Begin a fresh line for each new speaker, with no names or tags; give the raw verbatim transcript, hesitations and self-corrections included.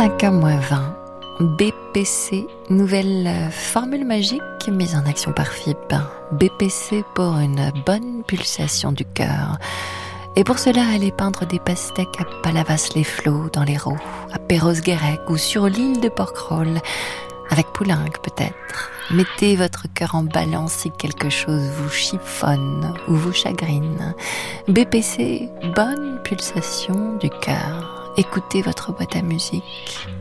cinq heures moins vingt, B P C, nouvelle formule magique mise en action par F I B. B P C pour une bonne pulsation du cœur. Et pour cela, allez peindre des pastèques à Palavas-les-Flots dans l'Hérault, à Perros-Guirec ou sur l'île de Porquerolles, avec Poulenc peut-être. Mettez votre cœur en balance si quelque chose vous chiffonne ou vous chagrine. B P C, bonne pulsation du cœur. Écoutez votre boîte à musique.